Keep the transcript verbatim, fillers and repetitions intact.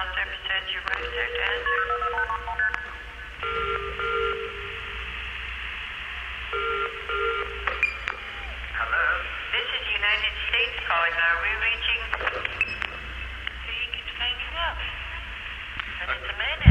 service said you were there to answer. Hello? This is United States calling. Are we reaching? So you keep hanging up. And it's a man.